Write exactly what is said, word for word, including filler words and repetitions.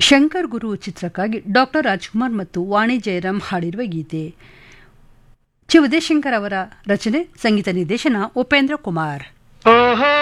ಶಂಕರ್ ಗುರು ಚಿತ್ರಕ್ಕಾಗಿ ಡಾಕ್ಟರ್ ರಾಜ್ಕುಮಾರ್ ಮತ್ತು ವಾಣಿ ಜಯರಾಮ್ ಹಾಡಿರುವ ಗೀತೆ. ಚಿ ಉದಯಶಂಕರ್ ಅವರ ರಚನೆ, ಸಂಗೀತ ನಿರ್ದೇಶನ ಉಪೇಂದ್ರ ಕುಮಾರ್.